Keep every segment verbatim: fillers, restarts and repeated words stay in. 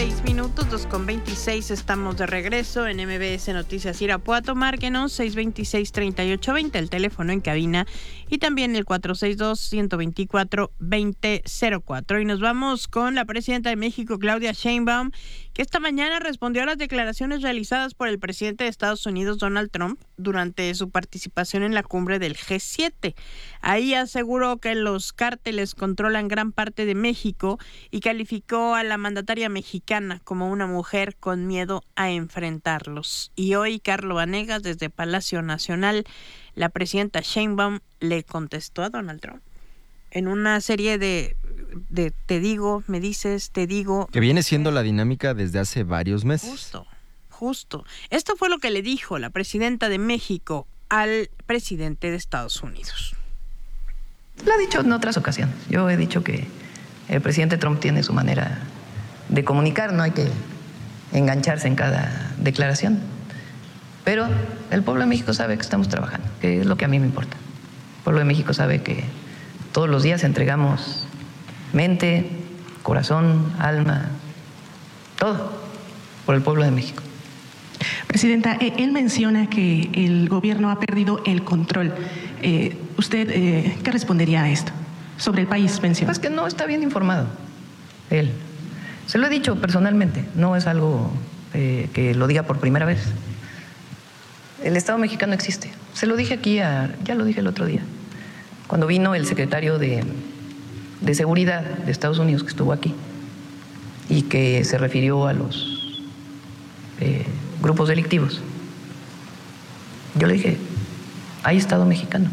veintiséis minutos, dos con veintiséis, estamos de regreso en M B S Noticias Irapuato. Márquenos seis dos seis, tres ocho dos cero, el teléfono en cabina, y también el cuatro seis dos, uno dos cuatro, dos cero cero cuatro. Y nos vamos con la presidenta de México, Claudia Sheinbaum, que esta mañana respondió a las declaraciones realizadas por el presidente de Estados Unidos, Donald Trump, durante su participación en la cumbre del G siete. Ahí aseguró que los cárteles controlan gran parte de México y calificó a la mandataria mexicana como una mujer con miedo a enfrentarlos. Y hoy, Carlo Vanegas, desde Palacio Nacional, la presidenta Sheinbaum le contestó a Donald Trump en una serie de, de te digo, me dices, te digo. Que viene siendo la dinámica desde hace varios meses. Justo, justo. Esto fue lo que le dijo la presidenta de México al presidente de Estados Unidos. Lo ha dicho en otras ocasiones. Yo he dicho que el presidente Trump tiene su manera de comunicar, no hay que engancharse en cada declaración. Pero el pueblo de México sabe que estamos trabajando, que es lo que a mí me importa. El pueblo de México sabe que todos los días entregamos mente, corazón, alma, todo por el pueblo de México. Presidenta, él menciona que el gobierno ha perdido el control. Eh, ¿Usted eh, qué respondería a esto? Sobre el país, menciona. Pues que no está bien informado él. Se lo he dicho personalmente, no es algo eh, que lo diga por primera vez. El Estado mexicano existe. Se lo dije aquí, a, ya lo dije el otro día, cuando vino el secretario de, de Seguridad de Estados Unidos, que estuvo aquí, y que se refirió a los eh, grupos delictivos. Yo le dije, hay Estado mexicano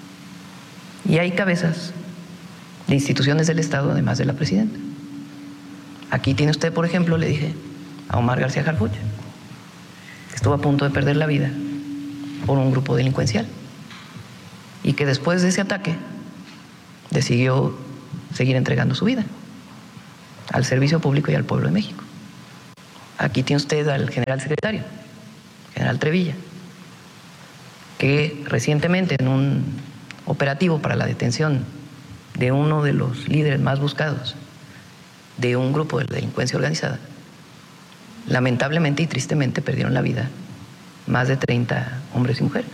y hay cabezas de instituciones del Estado, además de la presidenta. Aquí tiene usted, por ejemplo, le dije a Omar García Harfuch, que estuvo a punto de perder la vida por un grupo delincuencial y que después de ese ataque decidió seguir entregando su vida al servicio público y al pueblo de México. Aquí tiene usted al general secretario, general Trevilla, que recientemente en un operativo para la detención de uno de los líderes más buscados de un grupo de delincuencia organizada, lamentablemente y tristemente perdieron la vida más de treinta hombres y mujeres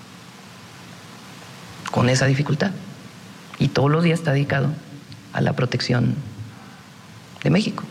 con esa dificultad. Y todos los días está dedicado a la protección de México.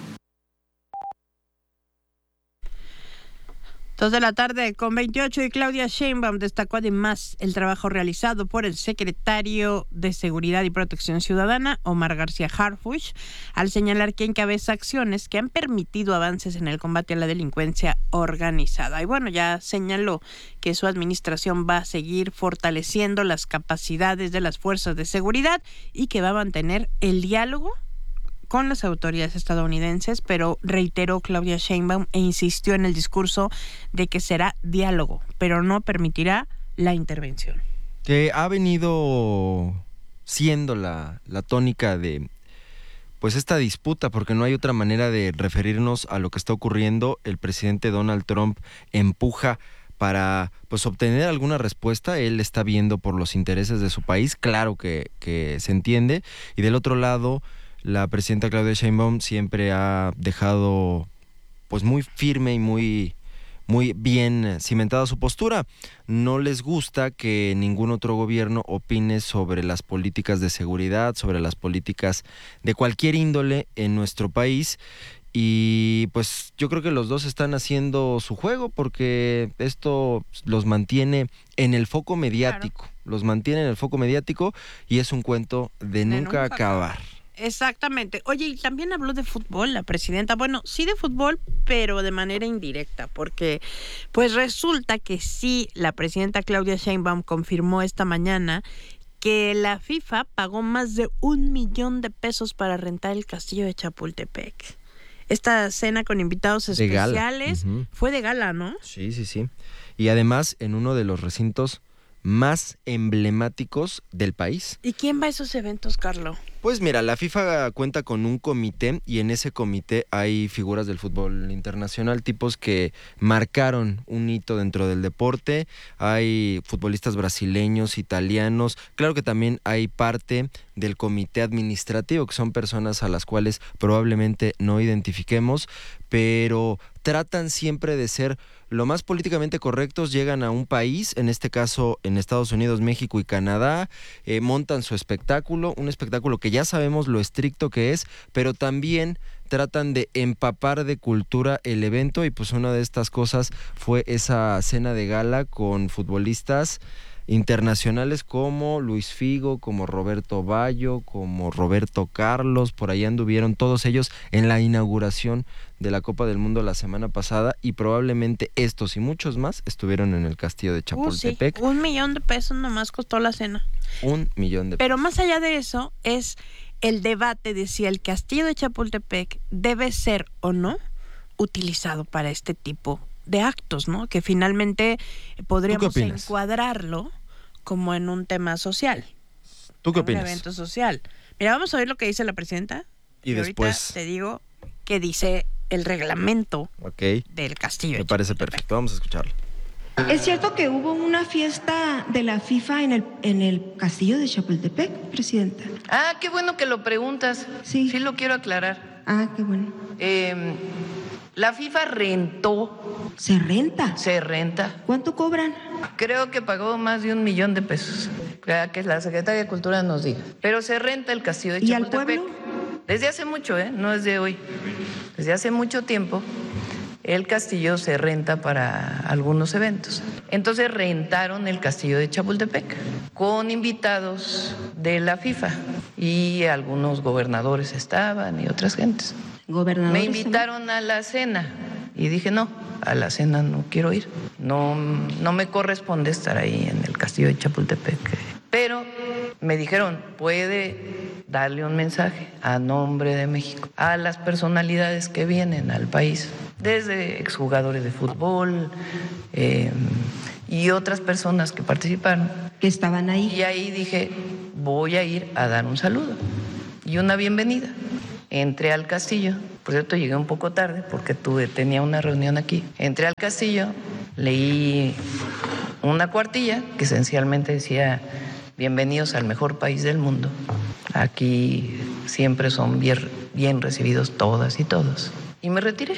Dos de la tarde con veintiocho, y Claudia Sheinbaum destacó además el trabajo realizado por el secretario de Seguridad y Protección Ciudadana, Omar García Harfuch, al señalar que encabeza acciones que han permitido avances en el combate a la delincuencia organizada. Y bueno, ya señaló que su administración va a seguir fortaleciendo las capacidades de las fuerzas de seguridad y que va a mantener el diálogo con las autoridades estadounidenses, pero reiteró Claudia Sheinbaum e insistió en el discurso de que será diálogo, pero no permitirá la intervención. Que ha venido siendo la, la tónica de pues esta disputa, porque no hay otra manera de referirnos a lo que está ocurriendo. El presidente Donald Trump empuja para pues obtener alguna respuesta. Él está viendo por los intereses de su país, claro que, que se entiende, y del otro lado la presidenta Claudia Sheinbaum siempre ha dejado pues muy firme y muy, muy bien cimentada su postura. No les gusta que ningún otro gobierno opine sobre las políticas de seguridad, sobre las políticas de cualquier índole en nuestro país. Y pues yo creo que los dos están haciendo su juego, porque esto los mantiene en el foco mediático, claro. Los mantiene en el foco mediático y es un cuento de, de nunca, nunca acabar. Exactamente. Oye, y también habló de fútbol la presidenta. Bueno, sí de fútbol, pero de manera indirecta, porque pues resulta que sí, la presidenta Claudia Sheinbaum confirmó esta mañana que la FIFA pagó más de un millón de pesos para rentar el castillo de Chapultepec. Esta cena con invitados especiales de uh-huh. fue de gala, ¿no? Sí, sí, sí. Y además en uno de los recintos más emblemáticos del país. ¿Y quién va a esos eventos, Carlos? Pues mira, la FIFA cuenta con un comité y en ese comité hay figuras del fútbol internacional, tipos que marcaron un hito dentro del deporte. Hay futbolistas brasileños, italianos. Claro que también hay parte del comité administrativo, que son personas a las cuales probablemente no identifiquemos, pero tratan siempre de ser lo más políticamente correctos. Llegan a un país, en este caso en Estados Unidos, México y Canadá, eh, montan su espectáculo, un espectáculo que ya sabemos lo estricto que es, pero también tratan de empapar de cultura el evento, y pues una de estas cosas fue esa cena de gala con futbolistas internacionales como Luis Figo, como Roberto Baggio, como Roberto Carlos. Por ahí anduvieron todos ellos en la inauguración de la Copa del Mundo la semana pasada, y probablemente estos y muchos más estuvieron en el castillo de Chapultepec. Uh, sí. Un millón de pesos nomás costó la cena. Un millón de pesos. Pero más allá de eso es el debate de si el castillo de Chapultepec debe ser o no utilizado para este tipo de actos, ¿no? Que finalmente podríamos encuadrarlo como en un tema social. ¿Tú qué opinas? Un evento social. Mira, vamos a ver lo que dice la presidenta. Y, y después te digo qué dice el reglamento okay. del castillo. Me parece perfecto. Vamos a escucharlo. ¿Es cierto que hubo una fiesta de la FIFA en el, en el castillo de Chapultepec, presidenta? Ah, qué bueno que lo preguntas. Sí. Sí lo quiero aclarar. Ah, qué bueno. Eh, la FIFA rentó. ¿Se renta? Se renta. ¿Cuánto cobran? Creo que pagó más de un millón de pesos. Que la Secretaría de Cultura nos diga. Pero se renta el castillo de Chapultepec. ¿Y al pueblo? Desde hace mucho, ¿eh? No es de hoy. Desde hace mucho tiempo el castillo se renta para algunos eventos. Entonces rentaron el castillo de Chapultepec con invitados de la FIFA, y algunos gobernadores estaban y otras gentes. ¿Gobernadores? Me invitaron a la cena y dije no, a la cena no quiero ir. No, no me corresponde estar ahí en el castillo de Chapultepec. Pero me dijeron, puede darle un mensaje a nombre de México a las personalidades que vienen al país, desde exjugadores de fútbol eh, y otras personas que participaron. Que estaban ahí. Y ahí dije, voy a ir a dar un saludo y una bienvenida. Entré al castillo, por cierto llegué un poco tarde porque tuve, tenía una reunión aquí. Entré al castillo, leí una cuartilla que esencialmente decía, bienvenidos al mejor país del mundo. Aquí siempre son bien, bien recibidos todas y todos. Y me retiré.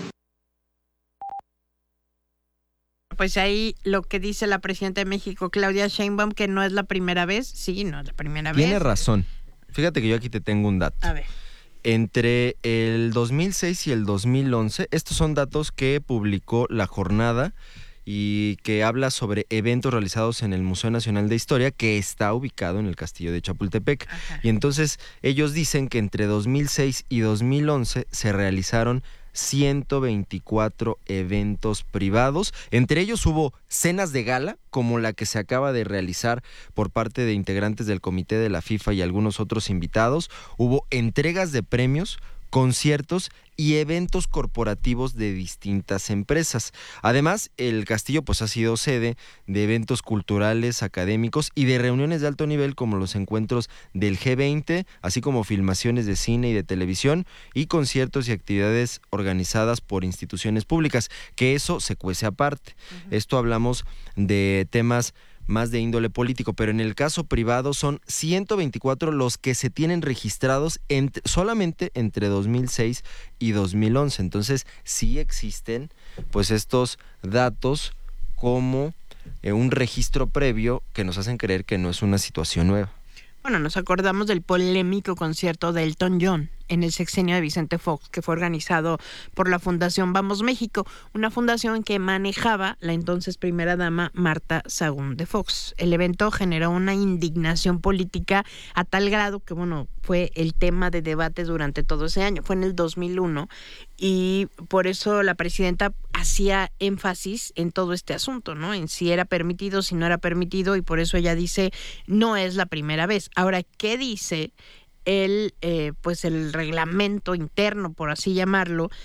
Pues ahí lo que dice la presidenta de México, Claudia Sheinbaum, que no es la primera vez. Sí, no es la primera vez. Tiene razón. Fíjate que yo aquí te tengo un dato. A ver. Entre el dos mil seis y el dos mil once, estos son datos que publicó La Jornada y que habla sobre eventos realizados en el Museo Nacional de Historia, que está ubicado en el castillo de Chapultepec. Ajá. Y entonces ellos dicen que entre dos mil seis y dos mil once se realizaron ciento veinticuatro eventos privados. Entre ellos hubo cenas de gala, como la que se acaba de realizar por parte de integrantes del comité de la FIFA y algunos otros invitados. Hubo entregas de premios, conciertos y eventos corporativos de distintas empresas. Además, el castillo pues ha sido sede de eventos culturales, académicos y de reuniones de alto nivel como los encuentros del G veinte, así como filmaciones de cine y de televisión y conciertos y actividades organizadas por instituciones públicas, que eso se cuece aparte. Uh-huh. Esto hablamos de temas más de índole político, pero en el caso privado son ciento veinticuatro los que se tienen registrados entre, solamente entre dos mil seis y dos mil once. Entonces sí existen pues estos datos como eh, un registro previo que nos hacen creer que no es una situación nueva. Bueno, nos acordamos del polémico concierto de Elton John en el sexenio de Vicente Fox, que fue organizado por la Fundación Vamos México, una fundación que manejaba la entonces primera dama Marta Sagún de Fox. El evento generó una indignación política a tal grado que, bueno, fue el tema de debate durante todo ese año. Fue en el dos mil uno y por eso la presidenta hacía énfasis en todo este asunto, ¿no? En si era permitido, si no era permitido, y por eso ella dice, no es la primera vez. Ahora, ¿qué dice el, eh, pues el reglamento interno, por así llamarlo,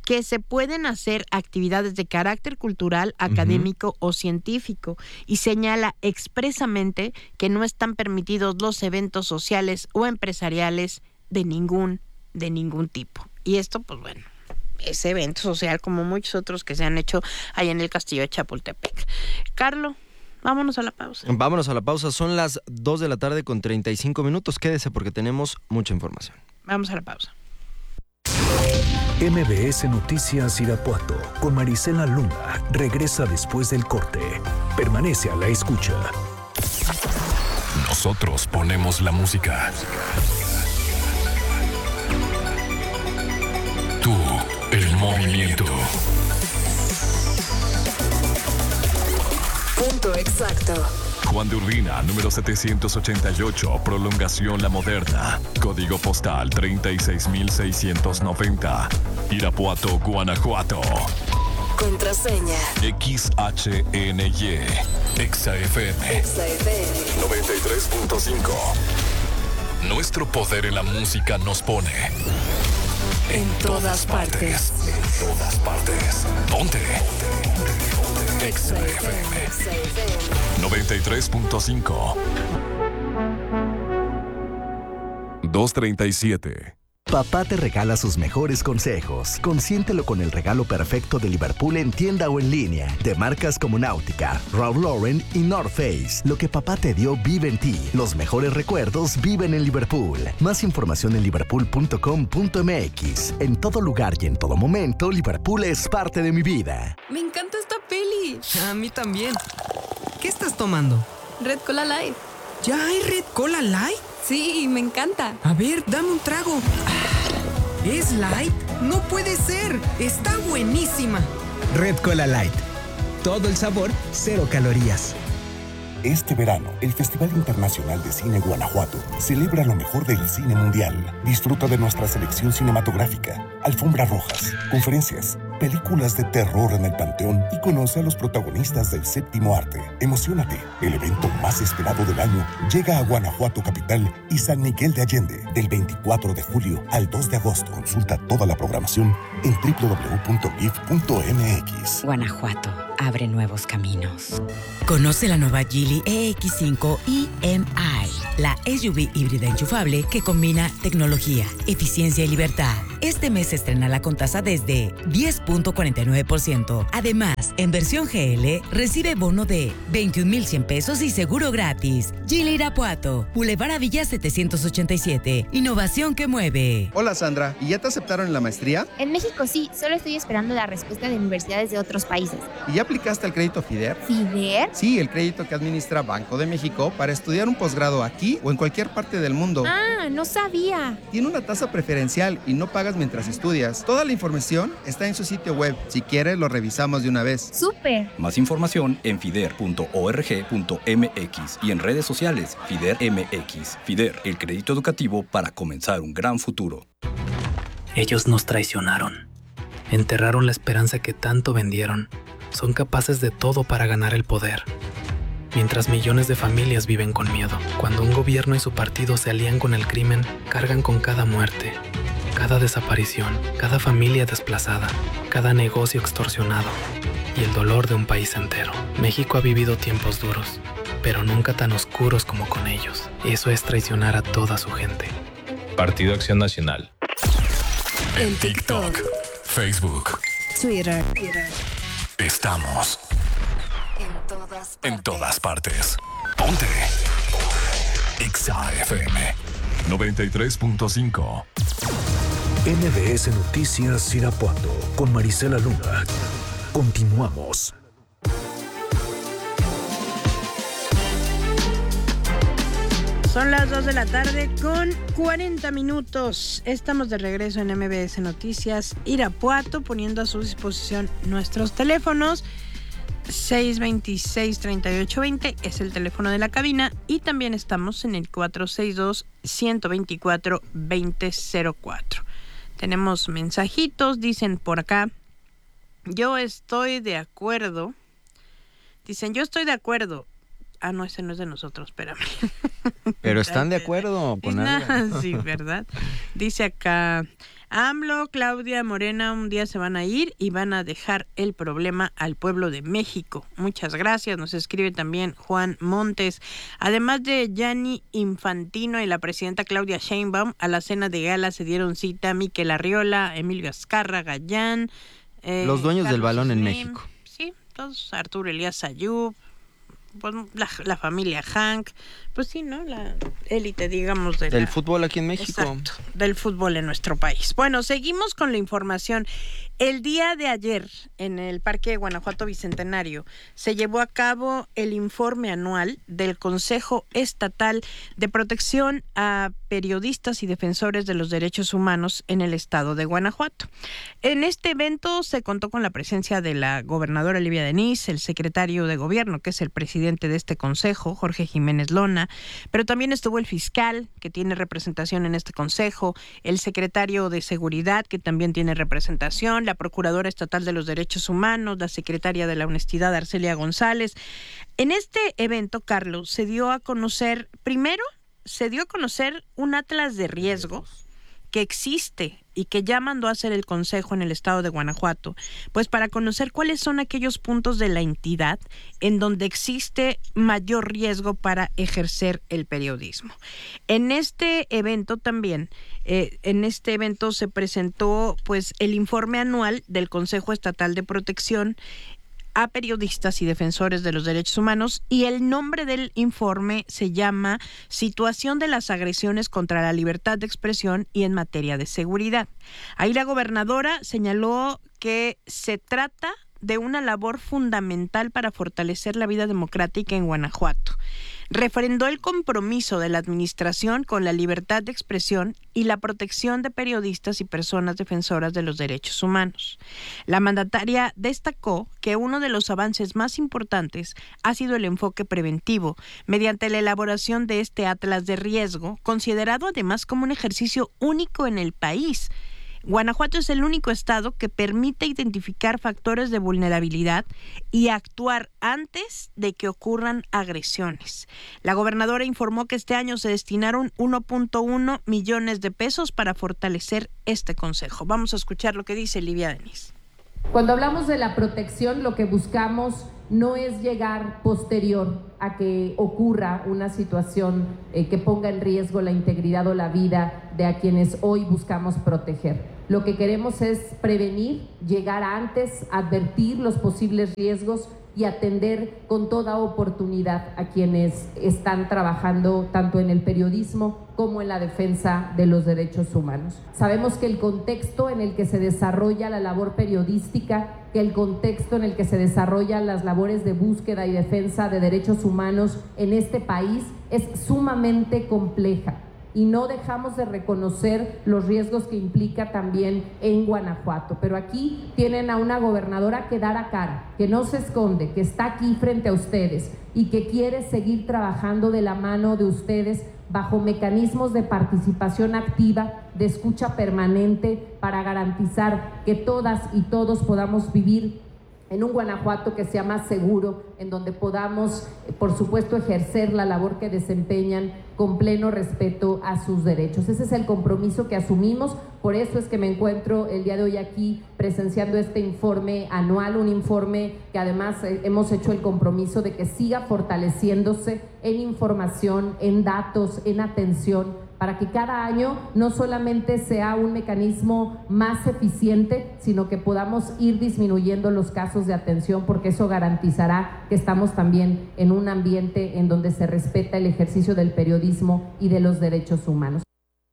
que se pueden hacer actividades de carácter cultural, académico uh-huh. o científico, y señala expresamente que no están permitidos los eventos sociales o empresariales de ningún, de ningún tipo. Y esto, pues bueno, ese evento social como muchos otros que se han hecho ahí en el castillo de Chapultepec. Carlos, vámonos a la pausa. Vámonos a la pausa, son las dos de la tarde con treinta y cinco minutos, quédese porque tenemos mucha información. Vamos a la pausa. M B S Noticias Irapuato con Marisela Luna regresa después del corte. Permanece a la escucha. Nosotros ponemos la música. Tú, el movimiento. Punto exacto. Juan de Urbina, número setecientos ochenta y ocho, Prolongación La Moderna. Código postal treinta y seis mil seiscientos noventa. Irapuato, Guanajuato. Contraseña. X H N Y. Exa F M. Exa F M. noventa y tres punto cinco. Nuestro poder en la música nos pone en todas partes. En todas partes. Ponte. Exa F M. noventa y tres punto cinco. dos treinta y siete. Papá te regala sus mejores consejos. Consiéntelo con el regalo perfecto de Liverpool en tienda o en línea. De marcas como Náutica, Ralph Lauren y North Face. Lo que papá te dio vive en ti. Los mejores recuerdos viven en Liverpool. Más información en liverpool punto com punto m x. En todo lugar y en todo momento, Liverpool es parte de mi vida. Me encanta esta peli. A mí también. ¿Qué estás tomando? Red Cola Light. ¿Ya hay Red Cola Light? Sí, me encanta. A ver, dame un trago. ¿Es light? No puede ser. Está buenísima. Red Cola Light. Todo el sabor, cero calorías. Este verano, el Festival Internacional de Cine Guanajuato celebra lo mejor del cine mundial. Disfruta de nuestra selección cinematográfica, alfombras rojas, conferencias, películas de terror en el Panteón y conoce a los protagonistas del séptimo arte. Emociónate, el evento más esperado del año llega a Guanajuato capital y San Miguel de Allende del veinticuatro de julio al dos de agosto. Consulta toda la programación en doble u doble u doble u punto gif punto m x. Guanajuato abre nuevos caminos. Conoce la nueva Geely E X cinco E M I, la S U V híbrida enchufable que combina tecnología, eficiencia y libertad. Este mes se estrena con tasa desde diez punto cuarenta y nueve por ciento. Además, en versión G L, recibe bono de veintiún mil cien pesos y seguro gratis. Geely Irapuato, Boulevard Villa setecientos ochenta y siete. Innovación que mueve. Hola Sandra, ¿y ya te aceptaron en la maestría? En México sí, solo estoy esperando la respuesta de universidades de otros países. ¿Y ya aplicaste al crédito FIDER? ¿FIDER? Sí, el crédito que administra Banco de México para estudiar un posgrado aquí o en cualquier parte del mundo. Ah, no sabía. Tiene una tasa preferencial y no pagas mientras estudias. Toda la información está en su sitio web. Si quieres, lo revisamos de una vez. ¡Súper! Más información en fider punto org punto m x y en redes sociales FIDER M X. FIDER, el crédito educativo para comenzar un gran futuro. Ellos nos traicionaron. Enterraron la esperanza que tanto vendieron. Son capaces de todo para ganar el poder. Mientras millones de familias viven con miedo. Cuando un gobierno y su partido se alían con el crimen, cargan con cada muerte, cada desaparición, cada familia desplazada, cada negocio extorsionado y el dolor de un país entero. México ha vivido tiempos duros, pero nunca tan oscuros como con ellos. Eso es traicionar a toda su gente. Partido Acción Nacional. En TikTok, Facebook, Twitter. Estamos en todas partes. En todas partes. Ponte. Exa F M noventa y tres punto cinco. M B S Noticias Irapuato con Marisela Luna. Continuamos. Son las dos de la tarde con cuarenta minutos. Estamos de regreso en M B S Noticias Irapuato, poniendo a su disposición nuestros teléfonos. seis veintiséis, treinta y ocho veinte es el teléfono de la cabina y también estamos en el cuatro seis dos, uno dos cuatro, dos cero cero cuatro. Tenemos mensajitos, dicen por acá, yo estoy de acuerdo. Dicen, yo estoy de acuerdo. Ah, no, ese no es de nosotros, espérame. Pero están de acuerdo con algo. Sí, ¿verdad? Dice acá, AMLO, Claudia, Morena un día se van a ir y van a dejar el problema al pueblo de México. Muchas gracias, nos escribe también Juan Montes. Además de Gianni Infantino y la presidenta Claudia Sheinbaum, a la cena de gala se dieron cita Miquel Arriola, Emilio Azcarra, Gallán. Eh, Los dueños Carlos del balón Slim, en México. Sí, todos, Arturo Elías Ayub, pues, la, la familia Hank, pues sí, ¿no? La élite, digamos, de del la, fútbol aquí en México. Exacto, del fútbol en nuestro país. Bueno, seguimos con la información. El día de ayer, en el Parque Guanajuato Bicentenario, se llevó a cabo el informe anual del Consejo Estatal de Protección a Periodistas y Defensores de los Derechos Humanos en el estado de Guanajuato. En este evento se contó con la presencia de la gobernadora Livia Denis, el secretario de Gobierno, que es el presidente de este consejo, Jorge Jiménez Lona, pero también estuvo el fiscal, que tiene representación en este consejo, el secretario de Seguridad, que también tiene representación, la Procuradora Estatal de los Derechos Humanos, la secretaria de la Honestidad, Arcelia González. En este evento, Carlos, se dio a conocer, primero, se dio a conocer un atlas de riesgos que existe y que ya mandó a hacer el Consejo en el estado de Guanajuato, pues para conocer cuáles son aquellos puntos de la entidad en donde existe mayor riesgo para ejercer el periodismo. En este evento también, eh, en este evento se presentó pues el informe anual del Consejo Estatal de Protección a Periodistas y Defensores de los Derechos Humanos, y el nombre del informe se llama Situación de las agresiones contra la libertad de expresión y en materia de seguridad. Ahí la gobernadora señaló que se trata de una labor fundamental para fortalecer la vida democrática en Guanajuato. Refrendó el compromiso de la administración con la libertad de expresión y la protección de periodistas y personas defensoras de los derechos humanos. La mandataria destacó que uno de los avances más importantes ha sido el enfoque preventivo, mediante la elaboración de este atlas de riesgo, considerado además como un ejercicio único en el país. Guanajuato es el único estado que permite identificar factores de vulnerabilidad y actuar antes de que ocurran agresiones. La gobernadora informó que este año se destinaron uno punto uno millones de pesos para fortalecer este consejo. Vamos a escuchar lo que dice Livia Denis. Cuando hablamos de la protección, lo que buscamos no es llegar posterior a que ocurra una situación eh, que ponga en riesgo la integridad o la vida de a quienes hoy buscamos proteger. Lo que queremos es prevenir, llegar antes, advertir los posibles riesgos y atender con toda oportunidad a quienes están trabajando tanto en el periodismo como en la defensa de los derechos humanos. Sabemos que el contexto en el que se desarrolla la labor periodística, que el contexto en el que se desarrollan las labores de búsqueda y defensa de derechos humanos en este país es sumamente compleja. Y no dejamos de reconocer los riesgos que implica también en Guanajuato. Pero aquí tienen a una gobernadora que da la cara, que no se esconde, que está aquí frente a ustedes y que quiere seguir trabajando de la mano de ustedes bajo mecanismos de participación activa, de escucha permanente, para garantizar que todas y todos podamos vivir en un Guanajuato que sea más seguro, en donde podamos, por supuesto, ejercer la labor que desempeñan con pleno respeto a sus derechos. Ese es el compromiso que asumimos, por eso es que me encuentro el día de hoy aquí presenciando este informe anual, un informe que además hemos hecho el compromiso de que siga fortaleciéndose en información, en datos, en atención, para que cada año no solamente sea un mecanismo más eficiente, sino que podamos ir disminuyendo los casos de atención, porque eso garantizará que estamos también en un ambiente en donde se respeta el ejercicio del periodismo y de los derechos humanos.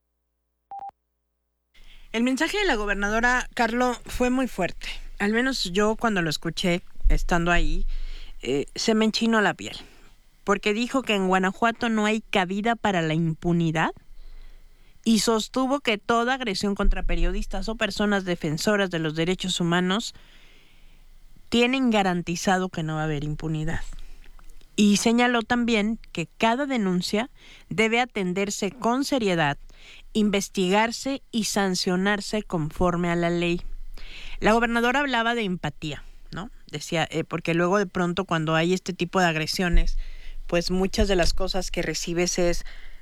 El mensaje de la gobernadora, Carlo, fue muy fuerte. Al menos yo cuando lo escuché, estando ahí, eh, se me enchinó la piel. Porque dijo que en Guanajuato no hay cabida para la impunidad y sostuvo que toda agresión contra periodistas o personas defensoras de los derechos humanos tienen garantizado que no va a haber impunidad. Y señaló también que cada denuncia debe atenderse con seriedad, investigarse y sancionarse conforme a la ley. La gobernadora hablaba de empatía, ¿no? Decía, eh, porque luego de pronto cuando hay este tipo de agresiones, pues muchas de las cosas que recibes es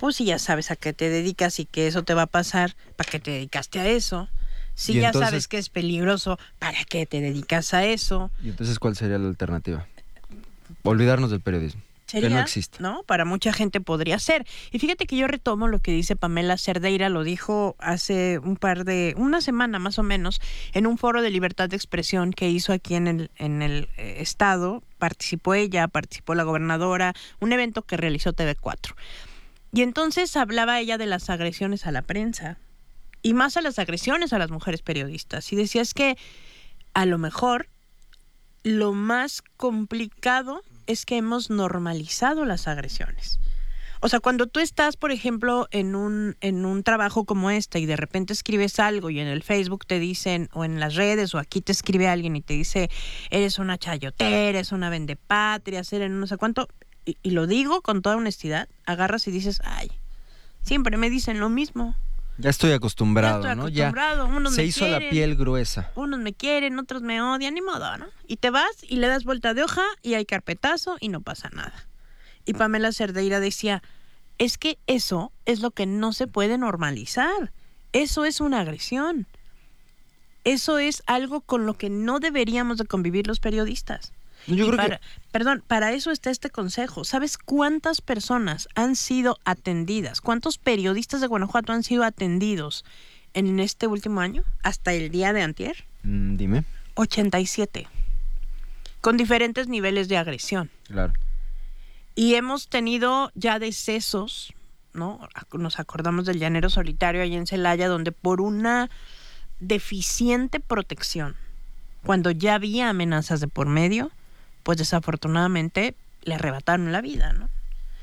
Pues si ya sabes a qué te dedicas y que eso te va a pasar, ¿para qué te dedicaste a eso? Si ya entonces, sabes que es peligroso, ¿para qué te dedicas a eso? ¿Y entonces cuál sería la alternativa? Olvidarnos del periodismo. ¿Sería? Que no existe. ¿No? Para mucha gente podría ser. Y fíjate que yo retomo lo que dice Pamela Cerdeira, lo dijo hace un par de, una semana más o menos, en un foro de libertad de expresión que hizo aquí en el, en el eh, estado. Participó ella, participó la gobernadora, un evento que realizó T V cuatro. Y entonces hablaba ella de las agresiones a la prensa y más a las agresiones a las mujeres periodistas. Y decía es que a lo mejor lo más complicado es que hemos normalizado las agresiones. O sea, cuando tú estás, por ejemplo, en un, en un trabajo como este y de repente escribes algo y en el Facebook te dicen, o en las redes, o aquí te escribe alguien y te dice, eres una chayotera, eres una vendepatrias, eres no sé cuánto, y, y lo digo con toda honestidad, agarras y dices, ay, siempre me dicen lo mismo. Ya estoy acostumbrado, ya estoy ¿no? acostumbrado. Ya Unos se me hizo quieren, la piel gruesa. Unos me quieren, otros me odian, ni modo, ¿no? Y te vas y le das vuelta de hoja y hay carpetazo y no pasa nada. Y Pamela Cerdeira decía, es que eso es lo que no se puede normalizar. Eso es una agresión. Eso es algo con lo que no deberíamos de convivir los periodistas. Yo y creo para, que... Perdón, para eso está este consejo. ¿Sabes cuántas personas han sido atendidas? ¿Cuántos periodistas de Guanajuato han sido atendidos en este último año? Hasta el día de antier. Mm, dime. ochenta y siete. Con diferentes niveles de agresión. Claro. Y hemos tenido ya decesos, ¿no? Nos acordamos del llanero solitario allá en Celaya, donde por una deficiente protección, cuando ya había amenazas de por medio, pues desafortunadamente le arrebataron la vida, ¿no?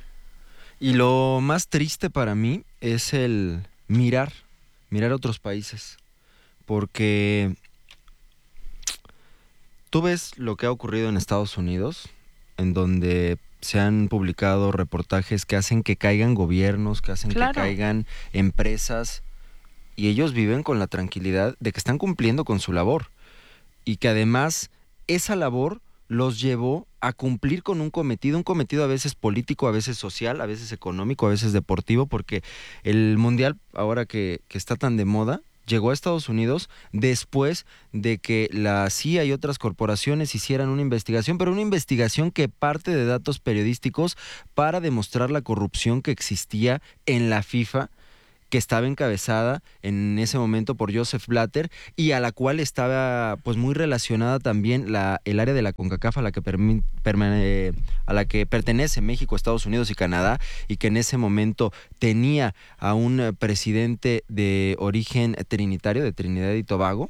Y lo más triste para mí es el mirar, mirar a otros países, porque tú ves lo que ha ocurrido en Estados Unidos, en donde se han publicado reportajes que hacen que caigan gobiernos, que hacen claro. que caigan empresas, y ellos viven con la tranquilidad de que están cumpliendo con su labor, y que además esa labor los llevó a cumplir con un cometido, un cometido a veces político, a veces social, a veces económico, a veces deportivo, porque el Mundial, ahora que, que está tan de moda, llegó a Estados Unidos después de que la C I A y otras corporaciones hicieran una investigación, pero una investigación que parte de datos periodísticos para demostrar la corrupción que existía en la FIFA, que estaba encabezada en ese momento por Joseph Blatter y a la cual estaba pues muy relacionada también la, el área de la CONCACAF a la que permi, permane, a la que pertenece México, Estados Unidos y Canadá, y que en ese momento tenía a un presidente de origen trinitario, de Trinidad y Tobago.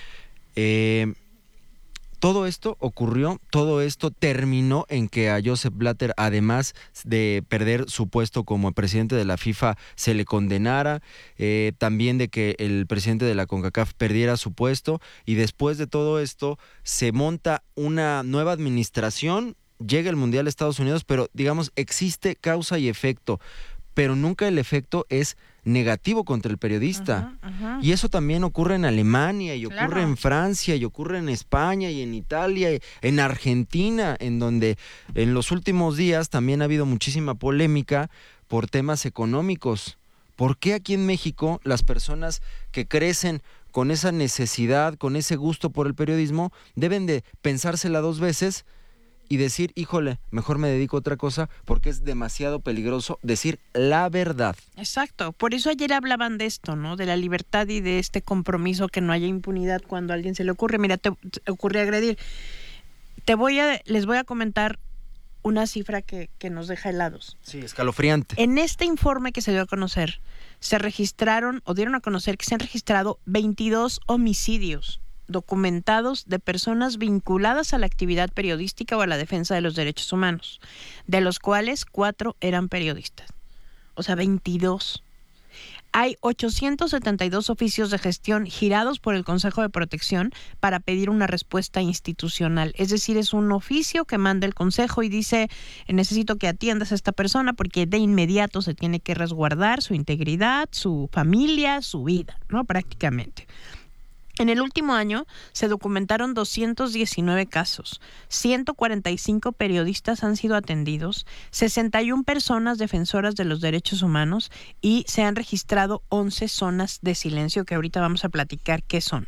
Eh, Todo esto ocurrió, todo esto terminó en que a Joseph Blatter, además de perder su puesto como presidente de la FIFA, se le condenara, eh, también de que el presidente de la CONCACAF perdiera su puesto, y después de todo esto se monta una nueva administración, llega el Mundial a Estados Unidos, pero digamos existe causa y efecto, pero nunca el efecto es negativo contra el periodista. Uh-huh, uh-huh. Y eso también ocurre en Alemania, y ocurre claro. en Francia, y ocurre en España, y en Italia, y en Argentina, en donde en los últimos días también ha habido muchísima polémica por temas económicos. ¿Por qué aquí en México las personas que crecen con esa necesidad, con ese gusto por el periodismo, deben de pensársela dos veces y decir, híjole, mejor me dedico a otra cosa porque es demasiado peligroso decir la verdad? Exacto, por eso ayer hablaban de esto, ¿no? De la libertad y de este compromiso, que no haya impunidad cuando a alguien se le ocurre. Mira, te, te ocurre agredir. Te voy a, les voy a comentar una cifra que, que nos deja helados. Sí, escalofriante. En este informe que se dio a conocer, se registraron, o dieron a conocer que se han registrado veintidós homicidios documentados de personas vinculadas a la actividad periodística o a la defensa de los derechos humanos, de los cuales cuatro eran periodistas. O sea, veintidós. Hay ochocientos setenta y dos oficios de gestión girados por el Consejo de Protección para pedir una respuesta institucional. Es decir, es un oficio que manda el Consejo y dice, necesito que atiendas a esta persona porque de inmediato se tiene que resguardar su integridad, su familia, su vida, ¿no? Prácticamente. En el último año se documentaron doscientos diecinueve casos, ciento cuarenta y cinco periodistas han sido atendidos, sesenta y una personas defensoras de los derechos humanos y se han registrado once zonas de silencio que ahorita vamos a platicar qué son.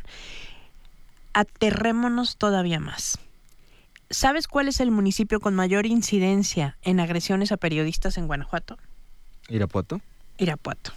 Aterrémonos todavía más. ¿Sabes cuál es el municipio con mayor incidencia en agresiones a periodistas en Guanajuato? ¿Irapuato? Irapuato.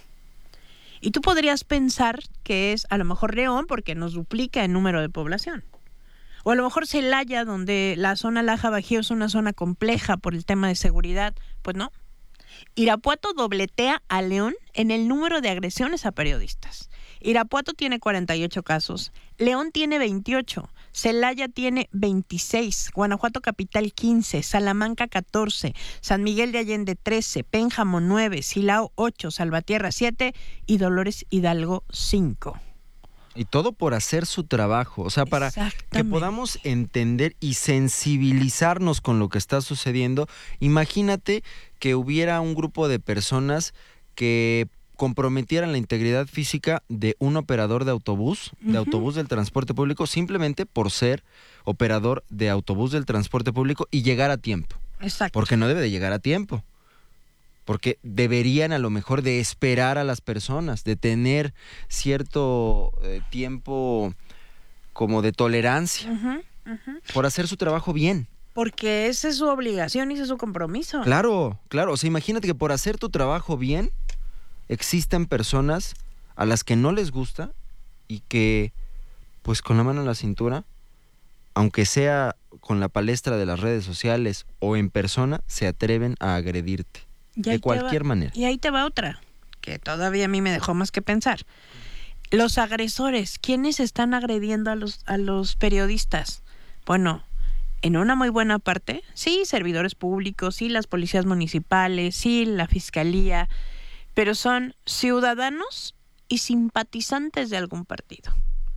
Y tú podrías pensar que es a lo mejor León porque nos duplica el número de población. O a lo mejor Celaya, donde la zona Laja Bajío es una zona compleja por el tema de seguridad. Pues no. Irapuato dobletea a León en el número de agresiones a periodistas. Irapuato tiene cuarenta y ocho casos, León tiene veintiocho, Celaya tiene veintiséis, Guanajuato Capital quince, Salamanca catorce, San Miguel de Allende trece, Pénjamo nueve, Silao ocho, Salvatierra siete y Dolores Hidalgo cinco. Y todo por hacer su trabajo, o sea, para que podamos entender y sensibilizarnos con lo que está sucediendo. Imagínate que hubiera un grupo de personas que comprometieran la integridad física de un operador de autobús, de uh-huh. autobús del transporte público, simplemente por ser operador de autobús del transporte público y llegar a tiempo. Exacto. Porque no debe de llegar a tiempo. Porque deberían a lo mejor de esperar a las personas, de tener cierto eh, tiempo como de tolerancia uh-huh, uh-huh. por hacer su trabajo bien. Porque esa es su obligación y ese es su compromiso. Claro, claro. O sea, imagínate que por hacer tu trabajo bien existen personas a las que no les gusta y que, pues con la mano en la cintura, aunque sea con la palestra de las redes sociales o en persona, se atreven a agredirte de cualquier manera. Y ahí te va otra, que todavía a mí me dejó más que pensar. Los agresores, ¿quiénes están agrediendo a los, a los periodistas? Bueno, en una muy buena parte, sí, servidores públicos, sí, las policías municipales, sí, la fiscalía, pero son ciudadanos y simpatizantes de algún partido.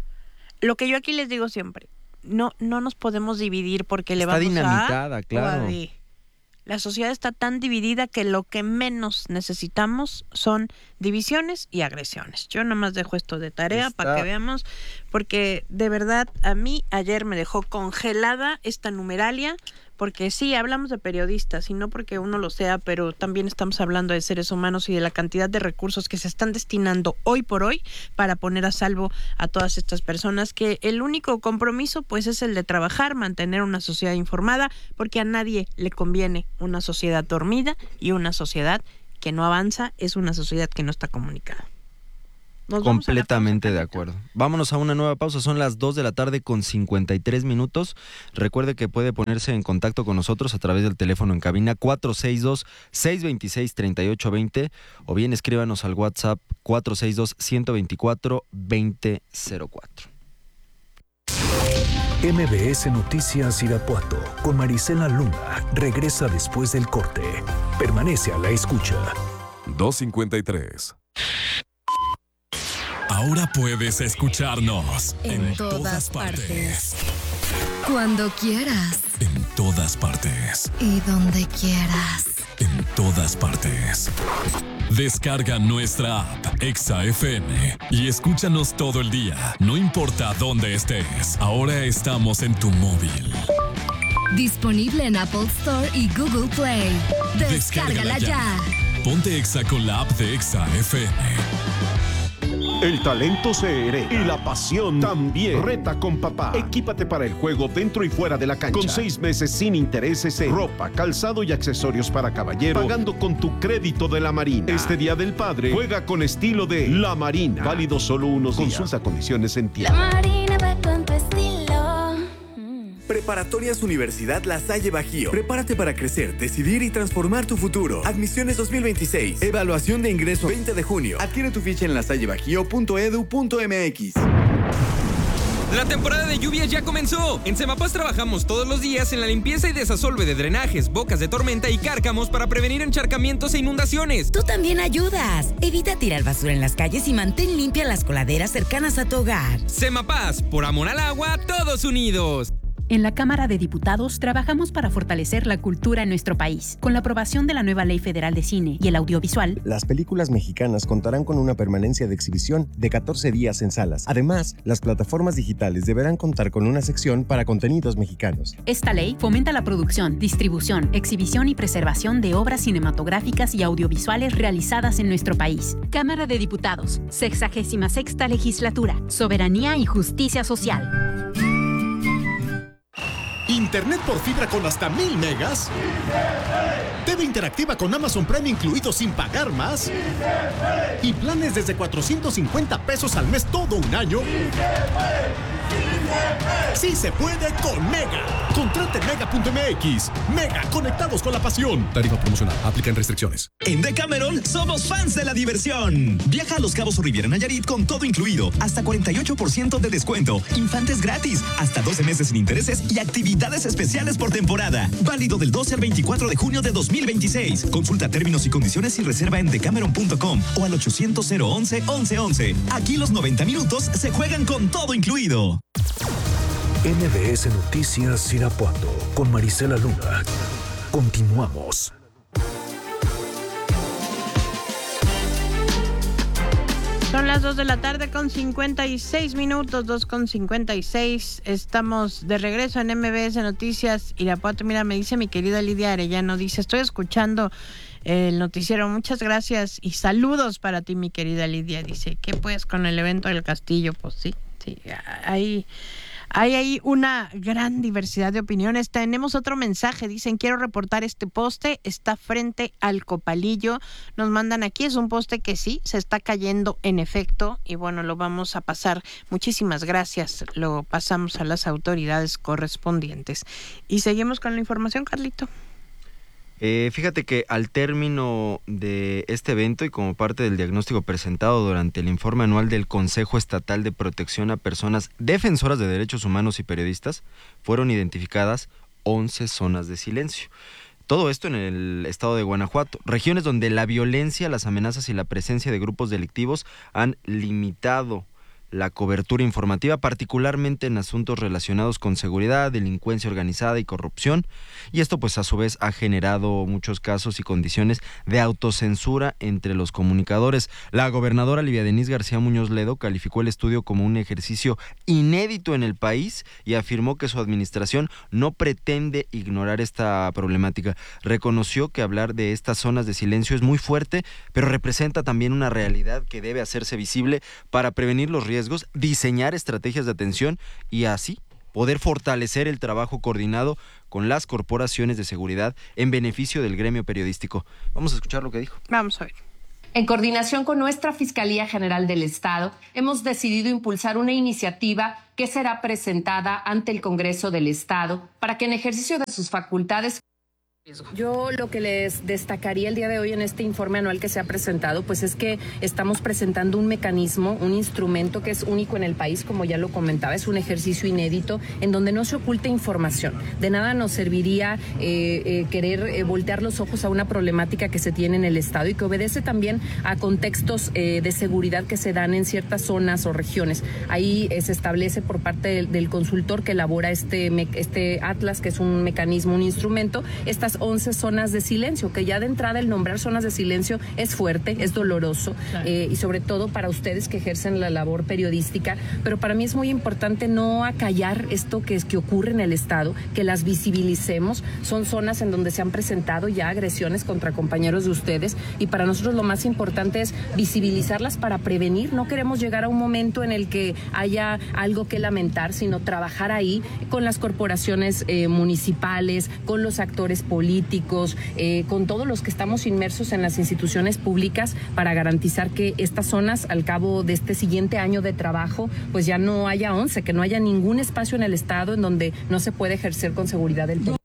Lo que yo aquí les digo siempre, no, no nos podemos dividir porque le vamos a... Está dinamitada, claro. La sociedad está tan dividida que lo que menos necesitamos son divisiones y agresiones. Yo nomás dejo esto de tarea está... para que veamos, porque de verdad a mí ayer me dejó congelada esta numeralia, porque sí, hablamos de periodistas y no porque uno lo sea, pero también estamos hablando de seres humanos y de la cantidad de recursos que se están destinando hoy por hoy para poner a salvo a todas estas personas, que el único compromiso pues es el de trabajar, mantener una sociedad informada, porque a nadie le conviene una sociedad dormida, y una sociedad que no avanza es una sociedad que no está comunicada. Completamente de acuerdo. Vámonos a una nueva pausa, son las dos de la tarde con cincuenta y tres minutos. Recuerde que puede ponerse en contacto con nosotros a través del teléfono en cabina cuatro seis dos, seis dos seis, tres ocho dos cero o bien escríbanos al WhatsApp cuatro seis dos, uno dos cuatro, dos cero cero cuatro. M B S Noticias Irapuato con Marisela Luna regresa después del corte. Permanece a la escucha. dos cincuenta y tres. Ahora puedes escucharnos en, en todas, todas partes. partes. Cuando quieras. En todas partes. Y donde quieras. En todas partes. Descarga nuestra app Exa F M y escúchanos todo el día, no importa dónde estés. Ahora estamos en tu móvil. Disponible en Apple Store y Google Play. Descárgala, Descárgala ya. ya. Ponte Exa con la app de Exa F M. El talento se hereda y la pasión también. Reta con papá. Equípate para el juego dentro y fuera de la cancha. Con seis meses sin intereses en ropa, calzado y accesorios para caballero, pagando con tu crédito de La Marina. Este Día del Padre, juega con estilo de La Marina. Válido solo unos días. Consulta condiciones en tienda. La Marina va con tu estilo. Preparatorias Universidad La Salle Bajío. Prepárate para crecer, decidir y transformar tu futuro. Admisiones dos mil veintiséis. Evaluación de ingreso veinte de junio. Adquiere tu ficha en lasallebajío punto edu punto m x. La temporada de lluvias ya comenzó. En Semapaz trabajamos todos los días en la limpieza y desasolve de drenajes, bocas de tormenta y cárcamos para prevenir encharcamientos e inundaciones. Tú también ayudas. Evita tirar basura en las calles y mantén limpias las coladeras cercanas a tu hogar. Semapaz, por amor al agua, todos unidos. En la Cámara de Diputados trabajamos para fortalecer la cultura en nuestro país. Con la aprobación de la nueva Ley Federal de Cine y el audiovisual, las películas mexicanas contarán con una permanencia de exhibición de catorce días en salas. Además, las plataformas digitales deberán contar con una sección para contenidos mexicanos. Esta ley fomenta la producción, distribución, exhibición y preservación de obras cinematográficas y audiovisuales realizadas en nuestro país. Cámara de Diputados, sexagésima sexta Legislatura, Soberanía y Justicia Social. Internet por fibra con hasta mil megas. T V interactiva con Amazon Prime incluido sin pagar más. Y planes desde cuatrocientos cincuenta pesos al mes todo un año. Sí se puede con Mega. Contrate mega punto m x. Mega, conectados con la pasión. Tarifa promocional. Aplican restricciones. En Decameron somos fans de la diversión. Viaja a Los Cabos o Riviera Nayarit con todo incluido. Hasta cuarenta y ocho por ciento de descuento. Infantes gratis. Hasta doce meses sin intereses y actividades especiales por temporada. Válido del doce al veinticuatro de junio de dos mil veintiséis. Consulta términos y condiciones y reserva en decameron punto com o al ochocientos cero once once once. Aquí los noventa minutos se juegan con todo incluido. M B S Noticias Irapuato con Marisela Luna. Continuamos. Son las dos de la tarde con cincuenta y seis minutos, dos con cincuenta y seis. Estamos de regreso en M B S Noticias Irapuato. Mira, me dice mi querida Lidia Arellano, dice, estoy escuchando el noticiero. Muchas gracias y saludos para ti, mi querida Lidia. Dice, ¿qué pues con el evento del castillo? Pues sí, sí, ahí... Hay ahí una gran diversidad de opiniones. Tenemos otro mensaje. Dicen, quiero reportar este poste. Está frente al Copalillo. Nos mandan aquí. Es un poste que sí, se está cayendo en efecto. Y bueno, lo vamos a pasar. Muchísimas gracias. Lo pasamos a las autoridades correspondientes. Y seguimos con la información, Carlito. Eh, fíjate que al término de este evento y como parte del diagnóstico presentado durante el informe anual del Consejo Estatal de Protección a Personas Defensoras de Derechos Humanos y Periodistas, fueron identificadas once zonas de silencio. Todo esto en el estado de Guanajuato, regiones donde la violencia, las amenazas y la presencia de grupos delictivos han limitado la cobertura informativa, particularmente en asuntos relacionados con seguridad, delincuencia organizada y corrupción, y esto pues a su vez ha generado muchos casos y condiciones de autocensura entre los comunicadores. La gobernadora Livia Denís García Muñoz Ledo calificó el estudio como un ejercicio inédito en el país y afirmó que su administración no pretende ignorar esta problemática. Reconoció que hablar de estas zonas de silencio es muy fuerte, pero representa también una realidad que debe hacerse visible para prevenir los riesgos, diseñar estrategias de atención y así poder fortalecer el trabajo coordinado con las corporaciones de seguridad en beneficio del gremio periodístico. Vamos a escuchar lo que dijo. Vamos a ver. En coordinación con nuestra Fiscalía General del Estado, hemos decidido impulsar una iniciativa que será presentada ante el Congreso del Estado para que en ejercicio de sus facultades. Yo lo que les destacaría el día de hoy en este informe anual que se ha presentado, pues es que estamos presentando un mecanismo, un instrumento que es único en el país, como ya lo comentaba, es un ejercicio inédito en donde no se oculta información. De nada nos serviría eh, eh, querer eh, voltear los ojos a una problemática que se tiene en el Estado y que obedece también a contextos eh, de seguridad que se dan en ciertas zonas o regiones. Ahí eh, se establece por parte del, del consultor que elabora este, este atlas, que es un mecanismo, un instrumento, estas once zonas de silencio, que ya de entrada el nombrar zonas de silencio es fuerte, es doloroso, claro. eh, y sobre todo para ustedes que ejercen la labor periodística, pero para mí es muy importante no acallar esto que, es, que ocurre en el Estado, que las visibilicemos. Son zonas en donde se han presentado ya agresiones contra compañeros de ustedes y para nosotros lo más importante es visibilizarlas para prevenir. No queremos llegar a un momento en el que haya algo que lamentar, sino trabajar ahí con las corporaciones eh, municipales, con los actores políticos, políticos, eh, con todos los que estamos inmersos en las instituciones públicas para garantizar que estas zonas, al cabo de este siguiente año de trabajo, pues ya no haya once, que no haya ningún espacio en el Estado en donde no se puede ejercer con seguridad el periodismo.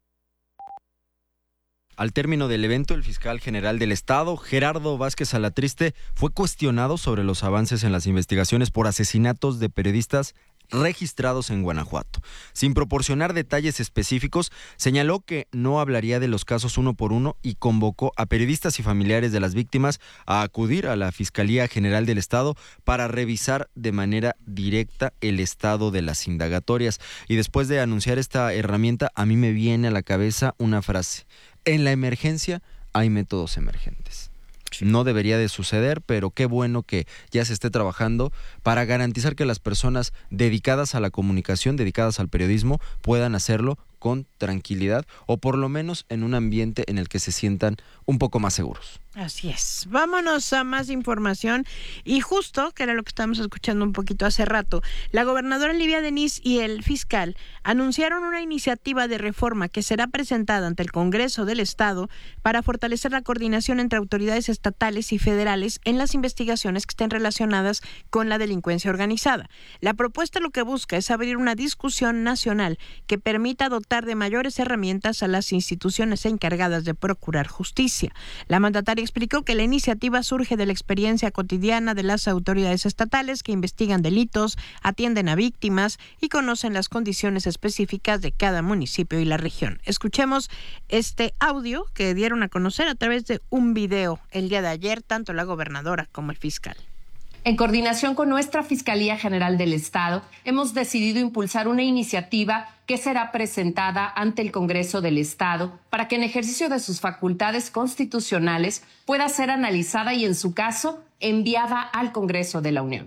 Al término del evento, el fiscal general del Estado, Gerardo Vázquez Alatriste, fue cuestionado sobre los avances en las investigaciones por asesinatos de periodistas registrados en Guanajuato. Sin proporcionar detalles específicos, señaló que no hablaría de los casos uno por uno y convocó a periodistas y familiares de las víctimas a acudir a la Fiscalía General del Estado para revisar de manera directa el estado de las indagatorias. Y después de anunciar esta herramienta, a mí me viene a la cabeza una frase: en la emergencia hay métodos emergentes. No debería de suceder, pero qué bueno que ya se esté trabajando para garantizar que las personas dedicadas a la comunicación, dedicadas al periodismo, puedan hacerlo con tranquilidad o por lo menos en un ambiente en el que se sientan un poco más seguros. Así es. Vámonos a más información y justo, que era lo que estábamos escuchando un poquito hace rato, la gobernadora Livia Denis y el fiscal anunciaron una iniciativa de reforma que será presentada ante el Congreso del Estado para fortalecer la coordinación entre autoridades estatales y federales en las investigaciones que estén relacionadas con la delincuencia organizada. La propuesta lo que busca es abrir una discusión nacional que permita dotar de mayores herramientas a las instituciones encargadas de procurar justicia. La mandataria explicó que la iniciativa surge de la experiencia cotidiana de las autoridades estatales que investigan delitos, atienden a víctimas y conocen las condiciones específicas de cada municipio y la región. Escuchemos este audio que dieron a conocer a través de un video el día de ayer, tanto la gobernadora como el fiscal. En coordinación con nuestra Fiscalía General del Estado, hemos decidido impulsar una iniciativa que será presentada ante el Congreso del Estado para que en ejercicio de sus facultades constitucionales pueda ser analizada y, en su caso, enviada al Congreso de la Unión.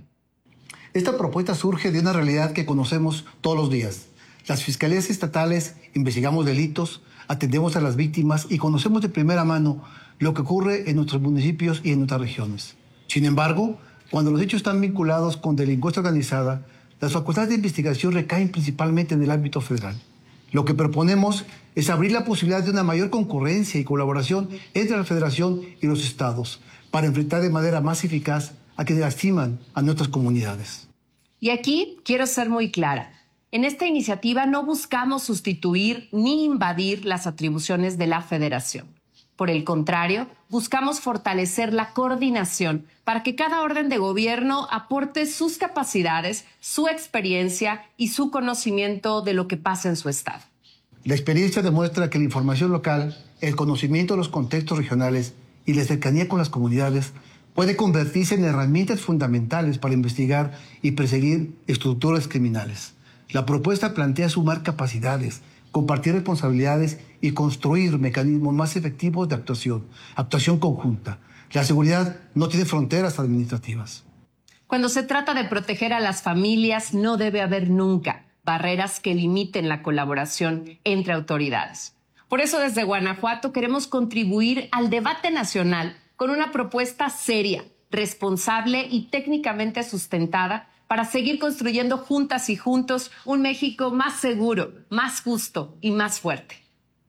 Esta propuesta surge de una realidad que conocemos todos los días. Las fiscalías estatales investigamos delitos, atendemos a las víctimas y conocemos de primera mano lo que ocurre en nuestros municipios y en nuestras regiones. Sin embargo, cuando los hechos están vinculados con delincuencia organizada, las facultades de investigación recaen principalmente en el ámbito federal. Lo que proponemos es abrir la posibilidad de una mayor concurrencia y colaboración entre la Federación y los estados para enfrentar de manera más eficaz a quienes lastiman a nuestras comunidades. Y aquí quiero ser muy clara. En esta iniciativa no buscamos sustituir ni invadir las atribuciones de la Federación. Por el contrario, buscamos fortalecer la coordinación para que cada orden de gobierno aporte sus capacidades, su experiencia y su conocimiento de lo que pasa en su estado. La experiencia demuestra que la información local, el conocimiento de los contextos regionales y la cercanía con las comunidades puede convertirse en herramientas fundamentales para investigar y perseguir estructuras criminales. La propuesta plantea sumar capacidades, compartir responsabilidades y construir mecanismos más efectivos de actuación, actuación conjunta. La seguridad no tiene fronteras administrativas. Cuando se trata de proteger a las familias, no debe haber nunca barreras que limiten la colaboración entre autoridades. Por eso, desde Guanajuato queremos contribuir al debate nacional con una propuesta seria, responsable y técnicamente sustentada para seguir construyendo juntas y juntos un México más seguro, más justo y más fuerte.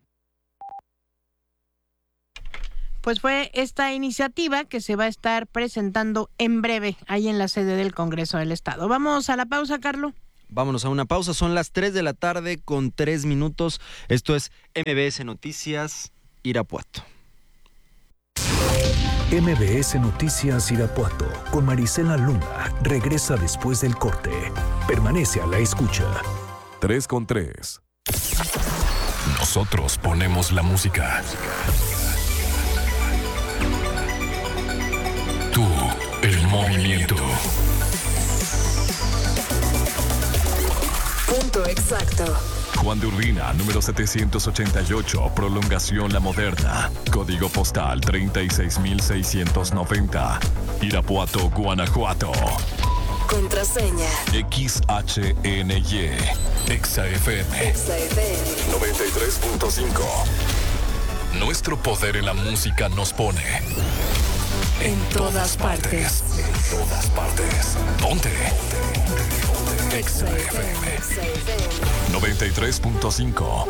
Pues fue esta iniciativa que se va a estar presentando en breve ahí en la sede del Congreso del Estado. Vamos a la pausa, Carlos. Vámonos a una pausa, son las tres de la tarde con tres minutos. Esto es M B S Noticias Irapuato. M B S Noticias Irapuato con Marisela Luna regresa después del corte. Permanece a la escucha. tres con tres. Nosotros ponemos la música. Tú, el movimiento. Punto exacto. Juan de Urbina, número setecientos ochenta y ocho, prolongación La Moderna. Código postal treinta y seis mil seiscientos noventa. Irapuato, Guanajuato. Contraseña. X H N Y. Exa F M. Exa F M. noventa y tres punto cinco. Nuestro poder en la música nos pone. En todas partes. En todas partes. Ponte. Exa F M. noventa y tres punto cinco.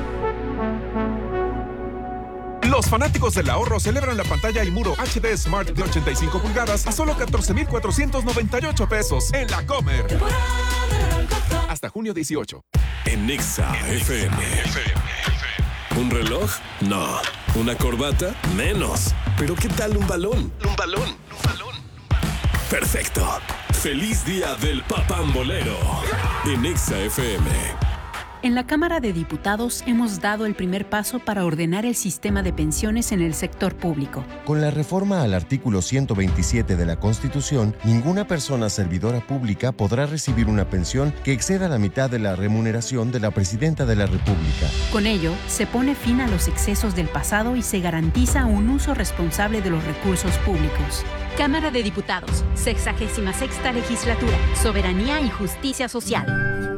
Los fanáticos del ahorro celebran la pantalla y muro H D Smart de ochenta y cinco pulgadas a solo catorce mil cuatrocientos noventa y ocho pesos en la Comer. Hasta junio dieciocho. En Exa F M. ¿Un reloj? No. ¿Una corbata? Menos. ¿Pero qué tal un balón? Un balón. Un balón. Perfecto. Feliz Día del Papambolero en Exa F M. En la Cámara de Diputados hemos dado el primer paso para ordenar el sistema de pensiones en el sector público. Con la reforma al artículo ciento veintisiete de la Constitución, ninguna persona servidora pública podrá recibir una pensión que exceda la mitad de la remuneración de la Presidenta de la República. Con ello, se pone fin a los excesos del pasado y se garantiza un uso responsable de los recursos públicos. Cámara de Diputados, sexagésima sexta legislatura, Soberanía y Justicia Social.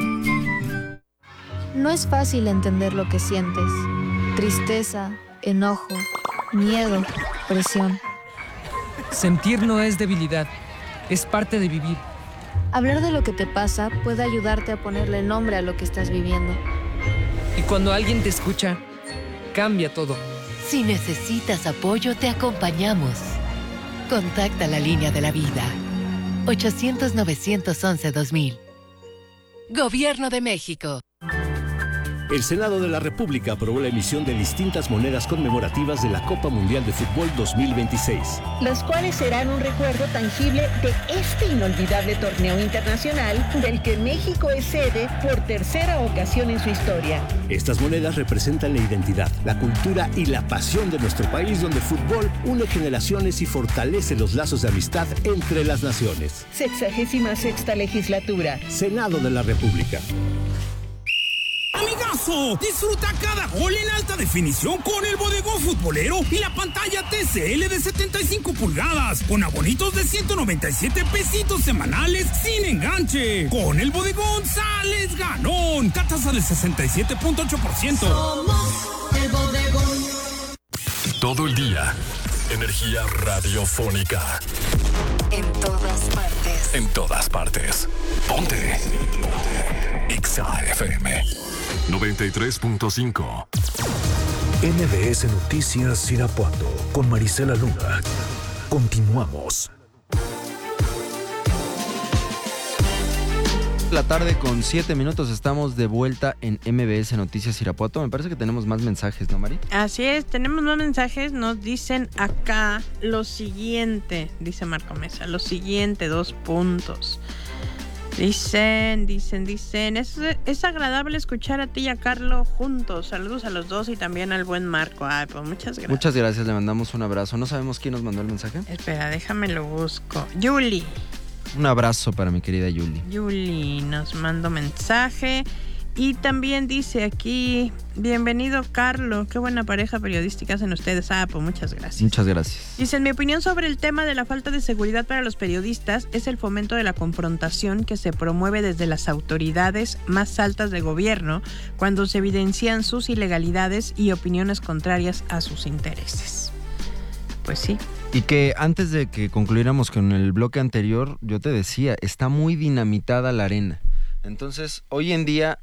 No es fácil entender lo que sientes. Tristeza, enojo, miedo, presión. Sentir no es debilidad, es parte de vivir. Hablar de lo que te pasa puede ayudarte a ponerle nombre a lo que estás viviendo. Y cuando alguien te escucha, cambia todo. Si necesitas apoyo, te acompañamos. Contacta la línea de la vida. ochocientos, novecientos once, dos mil. Gobierno de México. El Senado de la República aprobó la emisión de distintas monedas conmemorativas de la Copa Mundial de Fútbol dos mil veintiséis. Las cuales serán un recuerdo tangible de este inolvidable torneo internacional del que México es sede por tercera ocasión en su historia. Estas monedas representan la identidad, la cultura y la pasión de nuestro país, donde el fútbol une generaciones y fortalece los lazos de amistad entre las naciones. Sexagésima sexta legislatura. Senado de la República. Amigazo, disfruta cada gol en alta definición con el bodegón futbolero y la pantalla T C L de setenta y cinco pulgadas, con abonitos de ciento noventa y siete pesitos semanales sin enganche. Con el bodegón sales ganón. Tasa del sesenta y siete punto ocho por ciento. Somos el bodegón. Todo el día, energía radiofónica. En todas partes. En todas partes. Ponte. Ponte. Exa F M noventa y tres punto cinco. N B S Noticias Irapuato con Marisela Luna. Continuamos. La tarde con siete minutos, estamos de vuelta en M B S Noticias Irapuato. Me parece que tenemos más mensajes, ¿no, Mari? Así es, tenemos más mensajes. Nos dicen acá lo siguiente, dice Marco Mesa, lo siguiente, dos puntos. Dicen, dicen, dicen, es, es agradable escuchar a ti y a Carlos juntos. Saludos a los dos y también al buen Marco. Ay, pues muchas gracias. Muchas gracias, le mandamos un abrazo. ¿No sabemos quién nos mandó el mensaje? Espera, déjame lo busco. Yuli. Un abrazo para mi querida Yuli. Yuli nos mandó mensaje. Y también dice aquí, bienvenido Carlos, qué buena pareja periodística hacen ustedes. Ah, pues muchas gracias. Muchas gracias. Dice, en mi opinión sobre el tema de la falta de seguridad para los periodistas es el fomento de la confrontación que se promueve desde las autoridades más altas de gobierno cuando se evidencian sus ilegalidades y opiniones contrarias a sus intereses. Pues sí. Y que antes de que concluyéramos con el bloque anterior, yo te decía, está muy dinamitada la arena. Entonces, hoy en día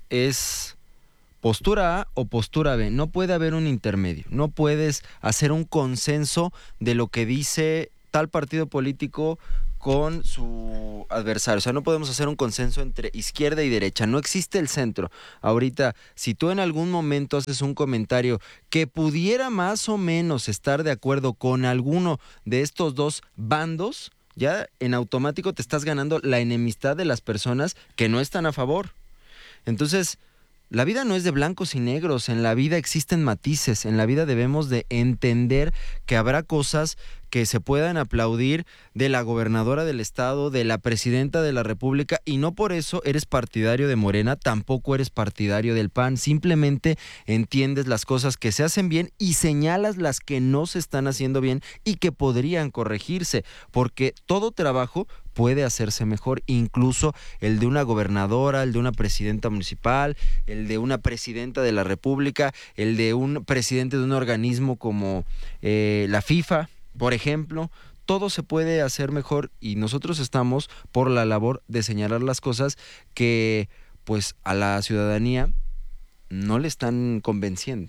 es postura A o postura B, no puede haber un intermedio, no puedes hacer un consenso de lo que dice tal partido político con su adversario, o sea, no podemos hacer un consenso entre izquierda y derecha, no existe el centro. Ahorita, si tú en algún momento haces un comentario que pudiera más o menos estar de acuerdo con alguno de estos dos bandos, ya en automático te estás ganando la enemistad de las personas que no están a favor. Entonces, la vida no es de blancos y negros, en la vida existen matices, en la vida debemos de entender que habrá cosas que se puedan aplaudir de la gobernadora del estado, de la presidenta de la república, y no por eso eres partidario de Morena, tampoco eres partidario del P A N, simplemente entiendes las cosas que se hacen bien y señalas las que no se están haciendo bien y que podrían corregirse, porque todo trabajo puede hacerse mejor, incluso el de una gobernadora, el de una presidenta municipal, el de una presidenta de la república, el de un presidente de un organismo como eh, la FIFA, por ejemplo. Todo se puede hacer mejor y nosotros estamos por la labor de señalar las cosas que pues a la ciudadanía no le están convenciendo.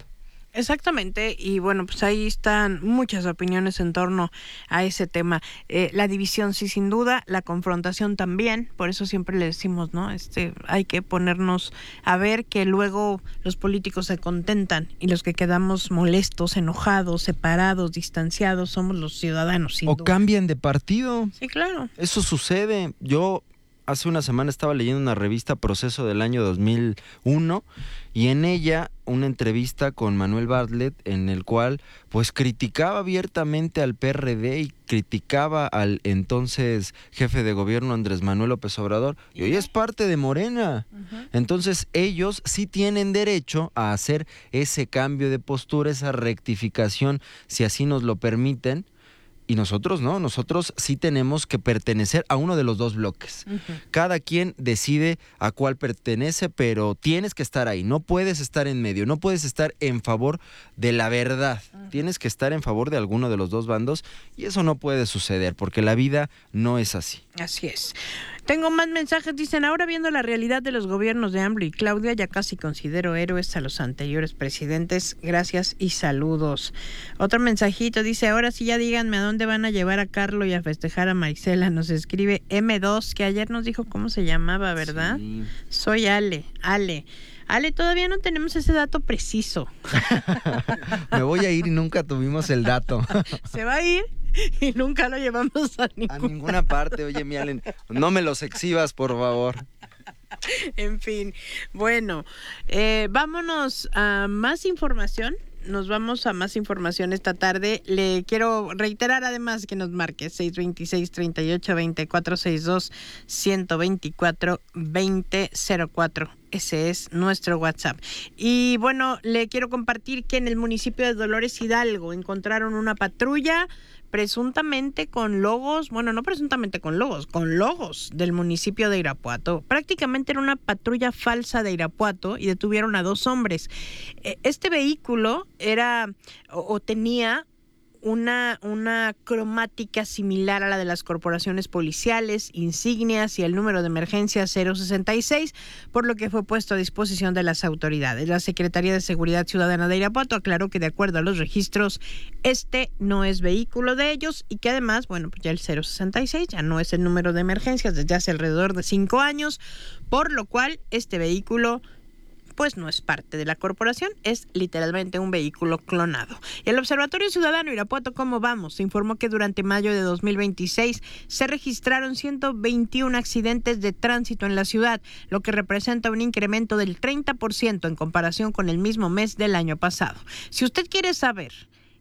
Exactamente, y bueno, pues ahí están muchas opiniones en torno a ese tema. Eh, la división sí, sin duda, la confrontación también, por eso siempre le decimos, ¿no? Este, hay que ponernos a ver que luego los políticos se contentan y los que quedamos molestos, enojados, separados, distanciados, somos los ciudadanos, sin o duda. cambian de partido. Sí, claro. Eso sucede. Yo hace una semana estaba leyendo una revista Proceso del año dos mil uno y en ella una entrevista con Manuel Bartlett en el cual pues criticaba abiertamente al P R D y criticaba al entonces jefe de gobierno Andrés Manuel López Obrador y hoy es parte de Morena. Uh-huh. Entonces ellos sí tienen derecho a hacer ese cambio de postura, esa rectificación, si así nos lo permiten. Y nosotros no, nosotros sí tenemos que pertenecer a uno de los dos bloques. Uh-huh. Cada quien decide a cuál pertenece, pero tienes que estar ahí, no puedes estar en medio, no puedes estar en favor de la verdad. Uh-huh. Tienes que estar en favor de alguno de los dos bandos y eso no puede suceder porque la vida no es así. Así es. Tengo más mensajes, dicen, ahora viendo la realidad de los gobiernos de AMLO y Claudia, ya casi considero héroes a los anteriores presidentes. Gracias y saludos. Otro mensajito dice, ahora sí ya díganme a dónde van a llevar a Carlo y a festejar a Marisela. Nos escribe eme dos, que ayer nos dijo cómo se llamaba, ¿verdad? Sí. Soy Ale, Ale. Ale, todavía no tenemos ese dato preciso. Me voy a ir y nunca tuvimos el dato. Se va a ir y nunca lo llevamos a ninguna, a ninguna parte. Oye, mi Allen, no me los exhibas, por favor. En fin, bueno, eh, vámonos a más información. Nos vamos a más información esta tarde. Le quiero reiterar además que nos marque seis dos seis, tres ocho dos cero, cuatro seis dos, uno dos cuatro, dos cero cero cuatro. Ese es nuestro WhatsApp. Y bueno, le quiero compartir que en el municipio de Dolores Hidalgo encontraron una patrulla presuntamente con logos, bueno, no presuntamente con logos, con logos del municipio de Irapuato. Prácticamente era una patrulla falsa de Irapuato y detuvieron a dos hombres. Este vehículo era o, o tenía una, una cromática similar a la de las corporaciones policiales, insignias y el número de emergencia cero sesenta y seis, por lo que fue puesto a disposición de las autoridades. La Secretaría de Seguridad Ciudadana de Irapuato aclaró que de acuerdo a los registros, este no es vehículo de ellos y que además, bueno, pues ya el cero sesenta y seis ya no es el número de emergencias desde hace alrededor de cinco años, por lo cual este vehículo pues no es parte de la corporación, es literalmente un vehículo clonado. El Observatorio Ciudadano Irapuato, ¿cómo vamos?, informó que durante mayo de dos mil veintiséis se registraron ciento veintiún accidentes de tránsito en la ciudad, lo que representa un incremento del treinta por ciento en comparación con el mismo mes del año pasado. Si usted quiere saber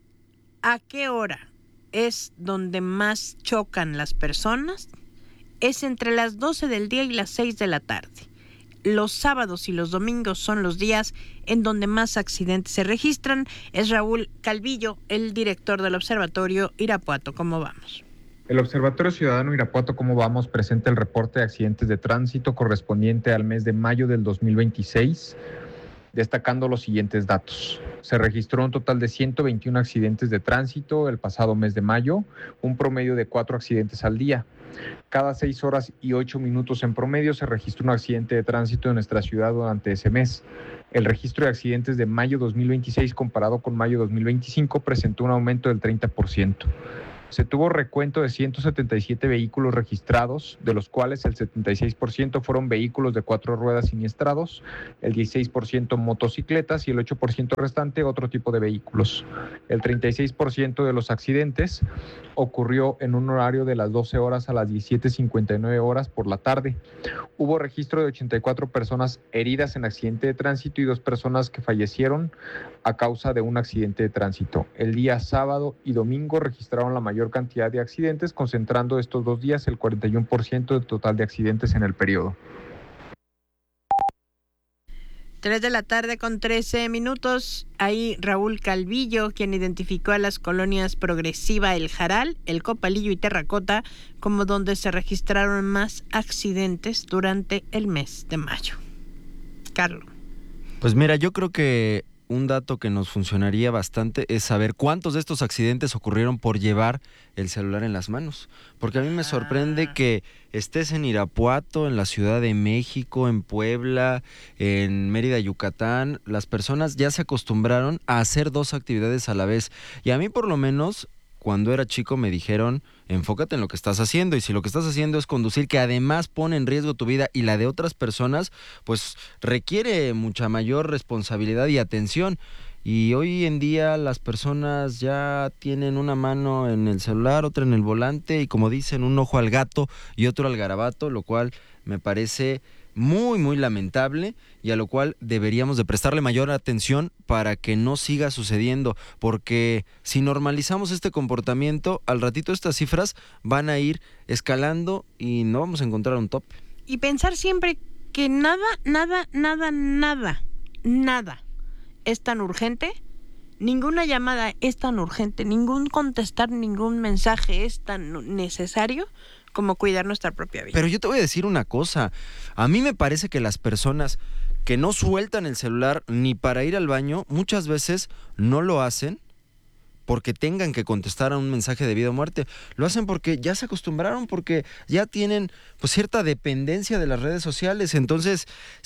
a qué hora es donde más chocan las personas, es entre las doce del día y las seis de la tarde. Los sábados y los domingos son los días en donde más accidentes se registran. Es Raúl Calvillo, el director del Observatorio Irapuato. ¿Cómo vamos? El Observatorio Ciudadano Irapuato, ¿cómo vamos?, presenta el reporte de accidentes de tránsito correspondiente al mes de mayo del dos mil veintiséis, destacando los siguientes datos. Se registró un total de ciento veintiún accidentes de tránsito el pasado mes de mayo, un promedio de cuatro accidentes al día. Cada seis horas y ocho minutos en promedio se registró un accidente de tránsito en nuestra ciudad durante ese mes. El registro de accidentes de mayo dos mil veintiséis comparado con mayo dos mil veinticinco presentó un aumento del treinta por ciento. Se tuvo recuento de ciento setenta y siete vehículos registrados, de los cuales el setenta y seis por ciento fueron vehículos de cuatro ruedas siniestrados, el dieciséis por ciento motocicletas y el ocho por ciento restante otro tipo de vehículos. El treinta y seis por ciento de los accidentes ocurrió en un horario de las doce horas a las diecisiete cincuenta y nueve horas por la tarde. Hubo registro de ochenta y cuatro personas heridas en accidente de tránsito y dos personas que fallecieron a causa de un accidente de tránsito. El día sábado y domingo registraron la mayor cantidad de accidentes, concentrando estos dos días el cuarenta y uno por ciento del total de accidentes en el periodo. Tres de la tarde con trece minutos. Ahí Raúl Calvillo, quien identificó a las colonias Progresiva, El Jaral, El Copalillo y Terracota como donde se registraron más accidentes durante el mes de mayo. Carlos. Pues mira, yo creo que un dato que nos funcionaría bastante es saber cuántos de estos accidentes ocurrieron por llevar el celular en las manos. Porque a mí me sorprende que estés en Irapuato, en la Ciudad de México, en Puebla, en Mérida, Yucatán. Las personas ya se acostumbraron a hacer dos actividades a la vez. Y a mí por lo menos, cuando era chico me dijeron, enfócate en lo que estás haciendo, y si lo que estás haciendo es conducir, que además pone en riesgo tu vida y la de otras personas, pues requiere mucha mayor responsabilidad y atención. Y hoy en día las personas ya tienen una mano en el celular, otra en el volante, y como dicen, un ojo al gato y otro al garabato, lo cual me parece muy, muy lamentable, y a lo cual deberíamos de prestarle mayor atención para que no siga sucediendo, porque si normalizamos este comportamiento, al ratito estas cifras van a ir escalando y no vamos a encontrar un tope. Y pensar siempre que nada, nada, nada, nada, nada es tan urgente, ninguna llamada es tan urgente, ningún contestar ningún mensaje es tan necesario como cuidar nuestra propia vida. Pero yo te voy a decir una cosa, a mí me parece que las personas que no sueltan el celular ni para ir al baño, muchas veces no lo hacen porque tengan que contestar a un mensaje de vida o muerte. Lo hacen porque ya se acostumbraron, porque ya tienen pues cierta dependencia de las redes sociales. Entonces,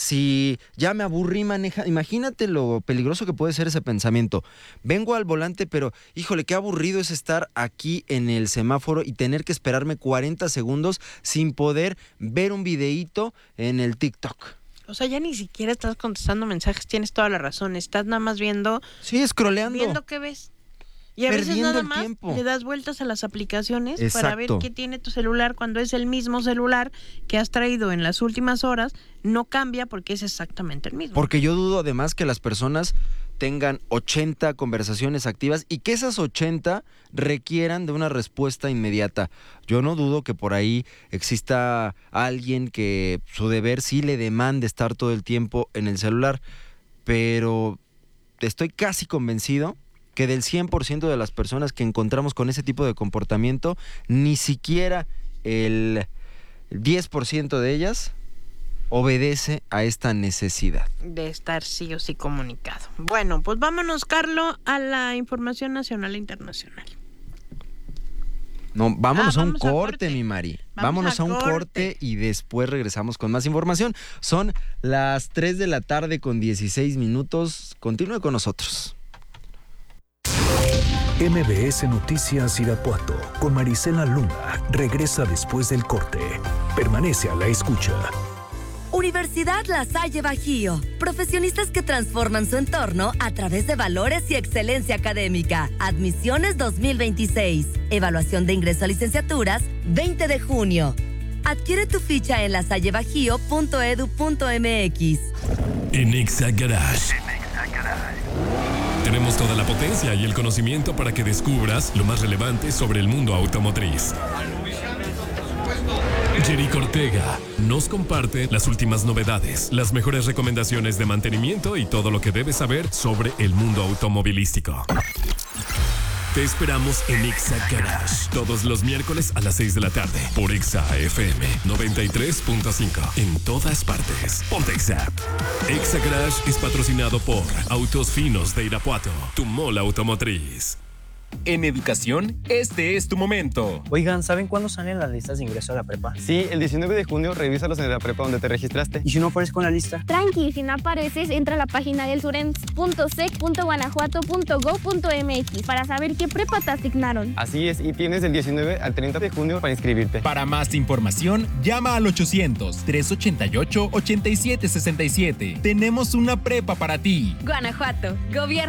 si ya me aburrí manejar, imagínate lo peligroso que puede ser ese pensamiento. Vengo al volante, pero híjole, qué aburrido es estar aquí en el semáforo y tener que esperarme cuarenta segundos sin poder ver un videíto en el TikTok. O sea, ya ni siquiera estás contestando mensajes, tienes toda la razón. Estás nada más viendo... Sí, scrolleando. Viendo qué ves. Y a veces nada más tiempo. le das vueltas a las aplicaciones. Exacto. Para ver qué tiene tu celular cuando es el mismo celular que has traído en las últimas horas. No cambia porque es exactamente el mismo. Porque yo dudo además que las personas tengan ochenta conversaciones activas y que esas ochenta requieran de una respuesta inmediata. Yo no dudo que por ahí exista alguien que su deber sí le demande estar todo el tiempo en el celular, pero estoy casi convencido que del cien por ciento de las personas que encontramos con ese tipo de comportamiento, ni siquiera el diez por ciento de ellas obedece a esta necesidad de estar sí o sí comunicado. Bueno, pues vámonos, Carlos, a la información nacional e internacional. No, vámonos ah, a un vamos corte, a corte, mi Mari. Vamos vámonos a, a un corte. corte y después regresamos con más información. Son las tres de la tarde con dieciséis minutos. Continúe con nosotros. M B S Noticias Irapuato con Marisela Luna regresa después del corte. Permanece a la escucha. Universidad La Salle Bajío. Profesionistas que transforman su entorno a través de valores y excelencia académica. Admisiones dos mil veintiséis. Evaluación de ingreso a licenciaturas veinte de junio. Adquiere tu ficha en lasallebajío punto edu punto m x. En Exa Garage. Tenemos toda la potencia y el conocimiento para que descubras lo más relevante sobre el mundo automotriz. Jerico Ortega nos comparte las últimas novedades, las mejores recomendaciones de mantenimiento y todo lo que debes saber sobre el mundo automovilístico. Te esperamos en Exa Garage todos los miércoles a las seis de la tarde por Exa F M noventa y tres punto cinco en todas partes. Ponte Exa. Exa Garage es patrocinado por Autos Finos de Irapuato, tu mall automotriz. En educación, este es tu momento. Oigan, ¿saben cuándo salen las listas de ingreso a la prepa? Sí, el diecinueve de junio, revísalos en la prepa donde te registraste. ¿Y si no aparezco en la lista? Tranqui, si no apareces, entra a la página del surens punto sec punto guanajuato punto go punto m x para saber qué prepa te asignaron. Así es, y tienes del diecinueve al treinta de junio para inscribirte. Para más información, llama al ochocientos, trescientos ochenta y ocho, ochenta y siete sesenta y siete. Tenemos una prepa para ti. Guanajuato, Gobierno